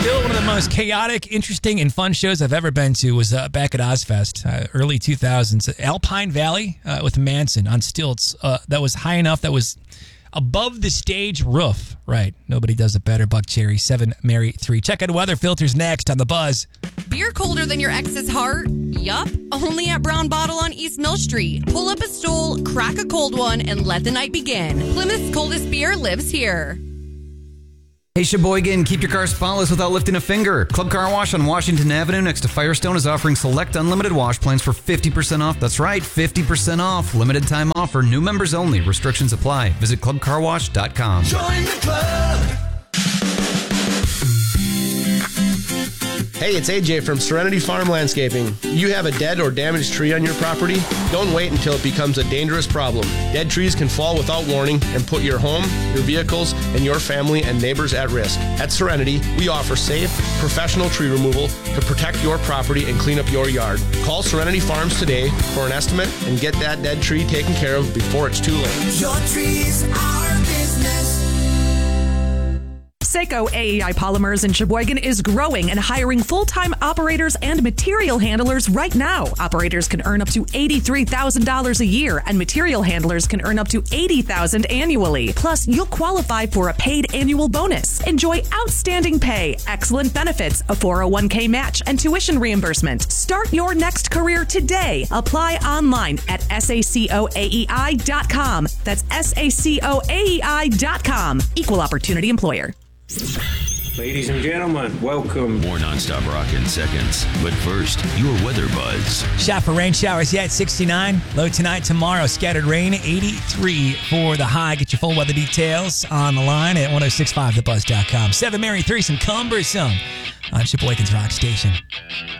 Still one of the most chaotic, interesting, and fun shows I've ever been to was back at Ozfest, early 2000s. Alpine Valley with Manson on stilts. That was high enough that was above the stage roof. Right. Nobody does it better. Buck Cherry, 7 Mary 3. Check out Weather Filters next on The Buzz. Beer colder than your ex's heart? Yup. Only at Brown Bottle on East Mill Street. Pull up a stool, crack a cold one, and let the night begin. Plymouth's coldest beer lives here. Hey, Sheboygan, keep your car spotless without lifting a finger. Club Car Wash on Washington Avenue next to Firestone is offering select unlimited wash plans for 50% off. That's right, 50% off. Limited time offer. New members only. Restrictions apply. Visit clubcarwash.com. Join the club. Hey, it's AJ from Serenity Farm Landscaping. You have a dead or damaged tree on your property? Don't wait until it becomes a dangerous problem. Dead trees can fall without warning and put your home, your vehicles, and your family and neighbors at risk. At Serenity, we offer safe, professional tree removal to protect your property and clean up your yard. Call Serenity Farms today for an estimate and get that dead tree taken care of before it's too late. Your trees are business. Seiko AEI Polymers in Sheboygan is growing and hiring full-time operators and material handlers right now. Operators can earn up to $83,000 a year, and material handlers can earn up to $80,000 annually. Plus, you'll qualify for a paid annual bonus. Enjoy outstanding pay, excellent benefits, a 401k match, and tuition reimbursement. Start your next career today. Apply online at sacoaei.com. That's sacoaei.com. Equal opportunity employer. Ladies and gentlemen, welcome. More nonstop rock in seconds. But first, your weather buzz. Shot for rain showers yet, 69. Low tonight, tomorrow, scattered rain, 83 for the high. Get your full weather details on the line at 1065thebuzz.com. 7 Mary 3, some cumbersome on Sheboygan's Rock Station.